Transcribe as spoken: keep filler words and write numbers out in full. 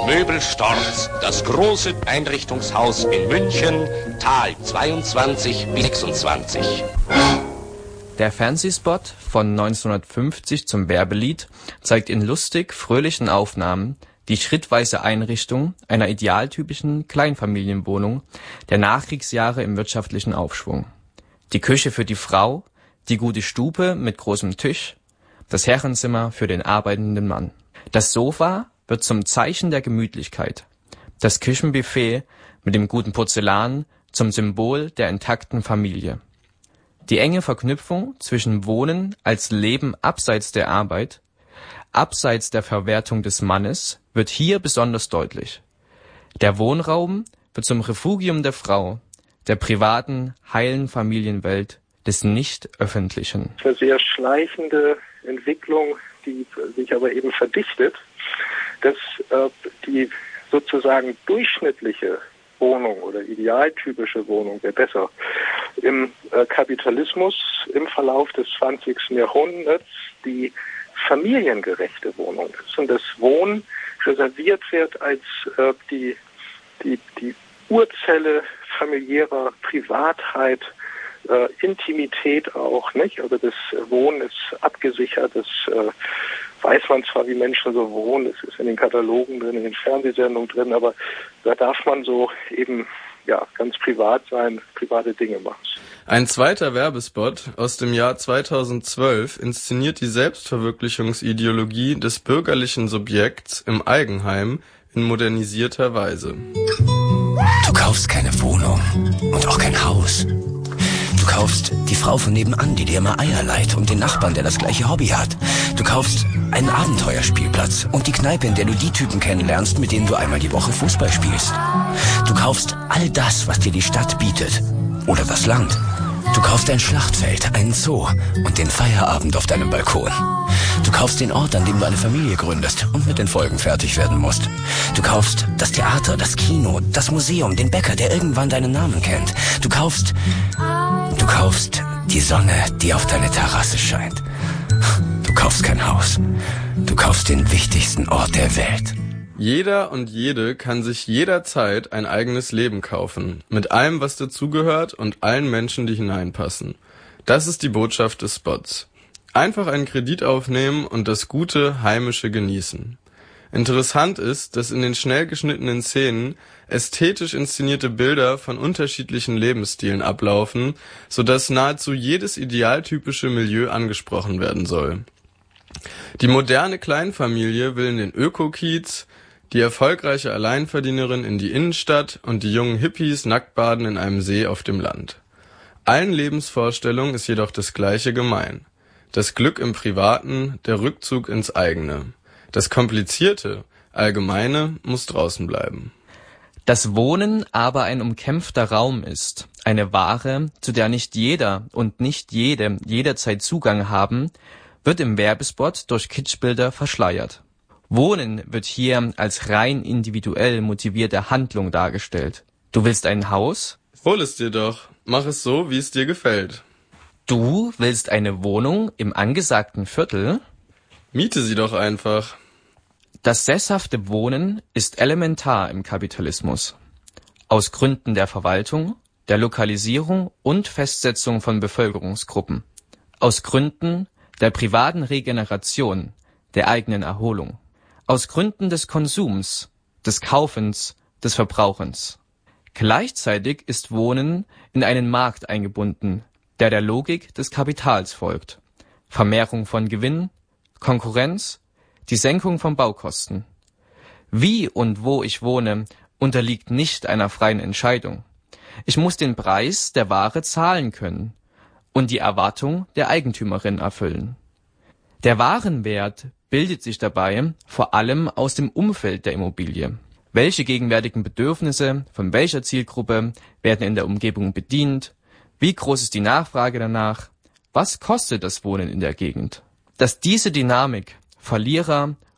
Möbelstorz, das große Einrichtungshaus in München, Tal zweiundzwanzig bis sechsundzwanzig. Der Fernsehspot von neunzehnhundertfünfzig zum Werbelied zeigt in lustig fröhlichen Aufnahmen die schrittweise Einrichtung einer idealtypischen Kleinfamilienwohnung der Nachkriegsjahre im wirtschaftlichen Aufschwung. Die Küche für die Frau, die gute Stube mit großem Tisch, das Herrenzimmer für den arbeitenden Mann. Das Sofa wird zum Zeichen der Gemütlichkeit, das Küchenbuffet mit dem guten Porzellan zum Symbol der intakten Familie. Die enge Verknüpfung zwischen Wohnen als Leben abseits der Arbeit, abseits der Verwertung des Mannes, wird hier besonders deutlich. Der Wohnraum wird zum Refugium der Frau, der privaten, heilen Familienwelt, des Nicht-Öffentlichen. Eine sehr schleichende Entwicklung, die sich aber eben verdichtet, dass äh, die sozusagen durchschnittliche Wohnung oder idealtypische Wohnung, wäre besser, im äh, Kapitalismus im Verlauf des zwanzigsten Jahrhunderts die familiengerechte Wohnung ist und das Wohnen reserviert wird als äh, die, die, die Urzelle familiärer Privatheit, äh, Intimität auch, nicht? Also das Wohnen ist abgesichert, das äh, weiß man zwar, wie Menschen so wohnen, es ist in den Katalogen drin, in den Fernsehsendungen drin, aber da darf man so eben ja ganz privat sein, private Dinge machen. Ein zweiter Werbespot aus dem Jahr zweitausendzwölf inszeniert die Selbstverwirklichungsideologie des bürgerlichen Subjekts im Eigenheim in modernisierter Weise. Du kaufst keine Wohnung und auch kein Haus. Du kaufst die Frau von nebenan, die dir immer Eier leiht, und den Nachbarn, der das gleiche Hobby hat. Du kaufst einen Abenteuerspielplatz und die Kneipe, in der du die Typen kennenlernst, mit denen du einmal die Woche Fußball spielst. Du kaufst all das, was dir die Stadt bietet. Oder das Land. Du kaufst ein Schlachtfeld, einen Zoo und den Feierabend auf deinem Balkon. Du kaufst den Ort, an dem du eine Familie gründest und mit den Folgen fertig werden musst. Du kaufst das Theater, das Kino, das Museum, den Bäcker, der irgendwann deinen Namen kennt. Du kaufst... Du kaufst die Sonne, die auf deine Terrasse scheint. Du kaufst kein Haus. Du kaufst den wichtigsten Ort der Welt. Jeder und jede kann sich jederzeit ein eigenes Leben kaufen, mit allem, was dazugehört und allen Menschen, die hineinpassen. Das ist die Botschaft des Spots. Einfach einen Kredit aufnehmen und das gute Heimische genießen. Interessant ist, dass in den schnell geschnittenen Szenen ästhetisch inszenierte Bilder von unterschiedlichen Lebensstilen ablaufen, sodass nahezu jedes idealtypische Milieu angesprochen werden soll. Die moderne Kleinfamilie will in den Öko-Kiez, die erfolgreiche Alleinverdienerin in die Innenstadt und die jungen Hippies nackt baden in einem See auf dem Land. Allen Lebensvorstellungen ist jedoch das Gleiche gemein. Das Glück im Privaten, der Rückzug ins Eigene. Das Komplizierte, Allgemeine muss draußen bleiben. Dass Wohnen aber ein umkämpfter Raum ist, eine Ware, zu der nicht jeder und nicht jede jederzeit Zugang haben, wird im Werbespot durch Kitschbilder verschleiert. Wohnen wird hier als rein individuell motivierte Handlung dargestellt. Du willst ein Haus? Hol es dir doch. Mach es so, wie es dir gefällt. Du willst eine Wohnung im angesagten Viertel? Miete sie doch einfach. Das sesshafte Wohnen ist elementar im Kapitalismus. Aus Gründen der Verwaltung, der Lokalisierung und Festsetzung von Bevölkerungsgruppen. Aus Gründen der privaten Regeneration, der eigenen Erholung. Aus Gründen des Konsums, des Kaufens, des Verbrauchens. Gleichzeitig ist Wohnen in einen Markt eingebunden, der der Logik des Kapitals folgt. Vermehrung von Gewinn, Konkurrenz, die Senkung von Baukosten. Wie und wo ich wohne, unterliegt nicht einer freien Entscheidung. Ich muss den Preis der Ware zahlen können und die Erwartung der Eigentümerin erfüllen. Der Warenwert bildet sich dabei vor allem aus dem Umfeld der Immobilie. Welche gegenwärtigen Bedürfnisse von welcher Zielgruppe werden in der Umgebung bedient? Wie groß ist die Nachfrage danach? Was kostet das Wohnen in der Gegend? Dass diese Dynamik Verlierer